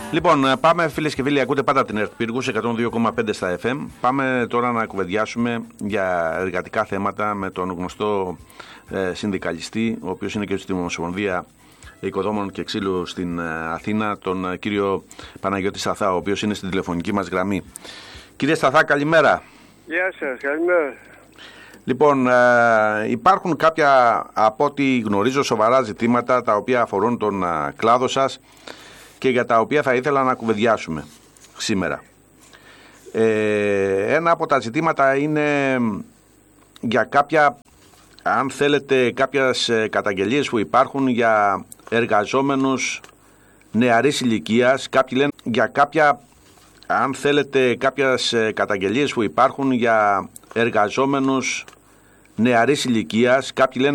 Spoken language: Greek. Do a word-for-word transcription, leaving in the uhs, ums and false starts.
Λοιπόν, πάμε φίλες και φίλοι, ακούτε πάντα την ΕΡΤ Πύργους εκατόν δύο κόμμα πέντε στα εφ εμ. Πάμε τώρα να κουβεντιάσουμε για εργατικά θέματα με τον γνωστό ε, συνδικαλιστή, ο οποίος είναι και στη Ομοσπονδία Οικοδόμων και Ξύλου στην ε, Αθήνα, τον ε, κύριο Παναγιώτη Σταθά, ο οποίος είναι στην τηλεφωνική μας γραμμή. Κύριε Σταθά, καλημέρα. Γεια σας, καλημέρα. Λοιπόν, ε, υπάρχουν κάποια, από ό,τι γνωρίζω, σοβαρά ζητήματα τα οποία αφορούν τον ε, κλάδο σας και για τα οποία θα ήθελα να κουβεντιάσουμε σήμερα. Ε, ένα από τα ζητήματα είναι για κάποια, αν θέλετε, κάποιες καταγγελίες που υπάρχουν για εργαζόμενους νεαρής ηλικίας. Κάποιοι λένε για κάποια, αν θέλετε, κάποιες καταγγελίες που υπάρχουν για εργαζόμενους νεαρής ηλικίας. Κάποιοι λένε